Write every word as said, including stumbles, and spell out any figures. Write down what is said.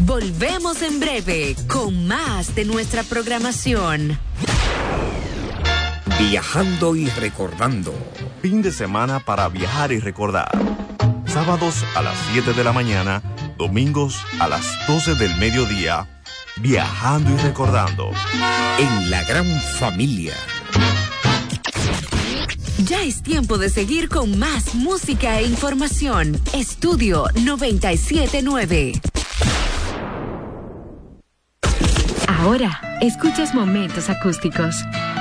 Volvemos en breve con más de nuestra programación. Viajando y recordando. Fin de semana para viajar y recordar. Sábados a las siete de la mañana, domingos a las doce del mediodía. Viajando y recordando. En la gran familia. Ya es tiempo de seguir con más música e información. Estudio noventa y siete punto nueve. Ahora, escuchas Momentos Acústicos,